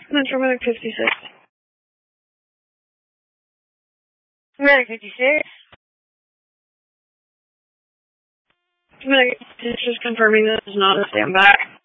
Metro Medic 56. Medic 56. Medic 56 just confirming this is not a standby.